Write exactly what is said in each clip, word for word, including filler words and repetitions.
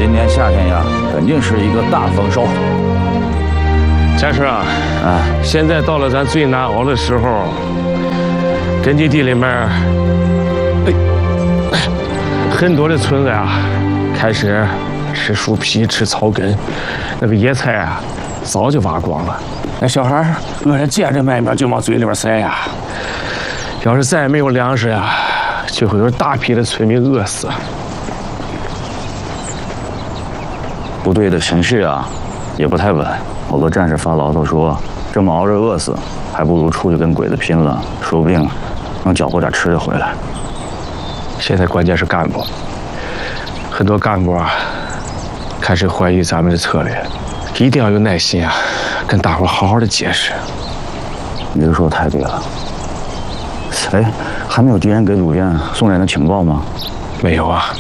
今年夏天呀，肯定是一个大丰收。 战士啊，啊，现在到了咱最难熬的时候，根据地里面，哎，很多的村子呀，开始吃树皮、吃草根，那个野菜啊，早就挖光了。那小孩饿着见着麦面就往嘴里边塞呀。要是再没有粮食呀，就会有大批的村民饿死。 部队的情绪啊，也不太稳。好多战士发牢骚说，这么熬着饿死，还不如出去跟鬼子拼了，说不定能缴获点吃的回来。 现在关键是干部，很多干部啊，开始怀疑咱们的策略，一定要有耐心啊，跟大伙好好的解释。 你这说的太对了。哎，还没有敌人给鲁甸送来的情报吗？ 没有啊。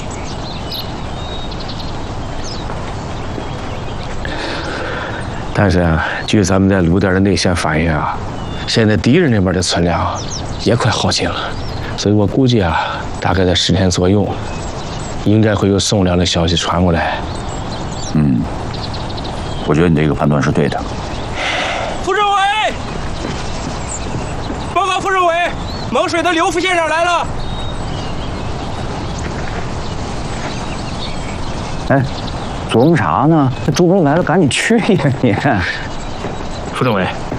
但是啊，据咱们在鲁甸的内线反映啊，现在敌人那边的存粮也快耗尽了，所以我估计啊，大概在十天左右，应该会有送粮的消息传过来。 嗯，我觉得你这个判断是对的。 副政委，报告副政委，蒙水的刘副县长来了。 哎。琢磨啥呢？这朱总来了，赶紧去呀你！ 副政委，